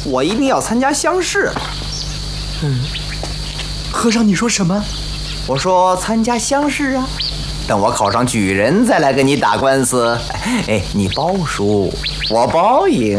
我一定要参加乡试。 和尚，你说什么？ 我说参加乡试啊，等我考上举人再来跟你打官司。哎，你包输，我包赢。